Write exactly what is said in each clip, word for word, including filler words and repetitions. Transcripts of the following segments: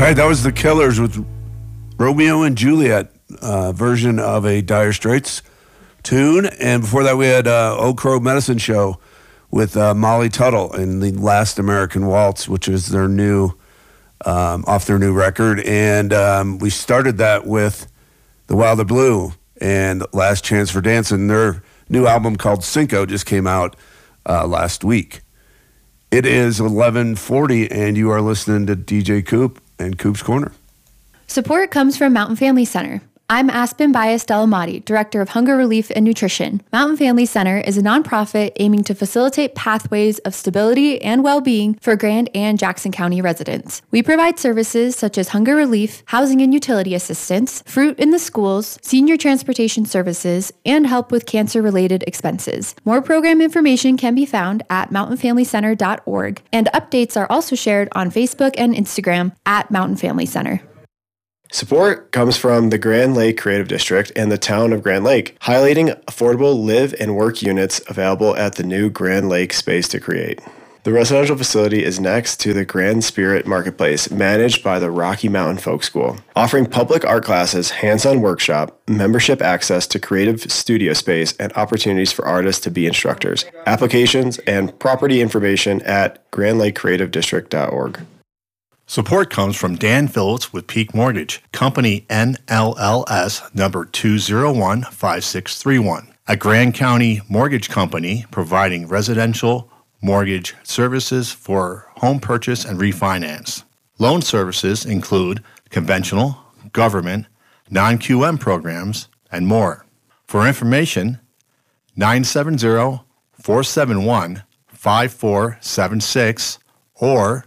right, that was the Killers with Romeo and Juliet uh, version of a Dire Straits tune. And before that, we had uh, Old Crow Medicine Show with uh, Molly Tuttle and the Last American Waltz, which is their new, um, off their new record. And um, we started that with The Wilder Blue and Last Chance for Dancing. Their new album called Cinco just came out uh, last week. It is eleven forty, and you are listening to D J Coop and Coop's Corner. Support comes from Mountain Family Center. I'm Aspen Bias Delamati, Director of Hunger Relief and Nutrition. Mountain Family Center is a nonprofit aiming to facilitate pathways of stability and well-being for Grand and Jackson County residents. We provide services such as hunger relief, housing and utility assistance, fruit in the schools, senior transportation services, and help with cancer-related expenses. More program information can be found at mountain family center dot org, and updates are also shared on Facebook and Instagram at Mountain Family Center. Support comes from the Grand Lake Creative District and the town of Grand Lake, highlighting affordable live and work units available at the new Grand Lake Space to Create. The residential facility is next to the Grand Spirit Marketplace, managed by the Rocky Mountain Folk School, offering public art classes, hands-on workshop, membership access to creative studio space, and opportunities for artists to be instructors. Applications and property information at grand lake creative district dot org. Support comes from Dan Phillips with Peak Mortgage, company N L L S number two zero one five six three one, a Grand County mortgage company providing residential mortgage services for home purchase and refinance. Loan services include conventional, government, non-Q M programs, and more. For information, nine seven zero, four seven one, five four seven six or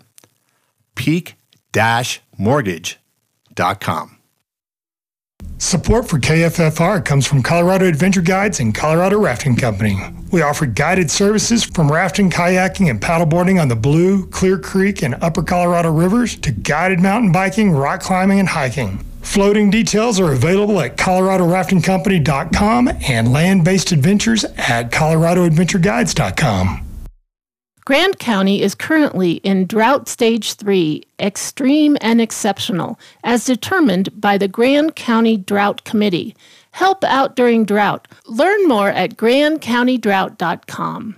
peak dash mortgage dot com. Support for K F F R comes from Colorado Adventure Guides and Colorado Rafting Company. We offer guided services from rafting, kayaking, and paddleboarding on the Blue, Clear Creek, and Upper Colorado rivers to guided mountain biking, rock climbing, and hiking. Floating details are available at colorado rafting company dot com and land-based adventures at colorado adventure guides dot com. Grand County is currently in Drought Stage three, Extreme and Exceptional, as determined by the Grand County Drought Committee. Help out during drought. Learn more at grand county drought dot com.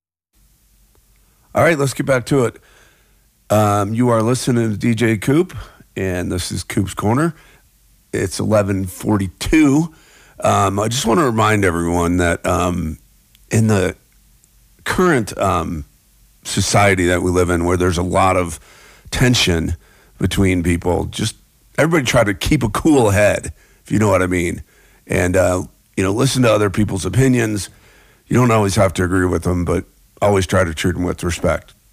All right, let's get back to it. Um, you are listening to D J Coop, and this is Coop's Corner. It's eleven forty-two. Um, I just want to remind everyone that um, in the current um, society that we live in, where there's a lot of tension between people, just everybody try to keep a cool head, if you know what I mean. And, uh, you know, listen to other people's opinions. You don't always have to agree with them, but always try to treat them with respect.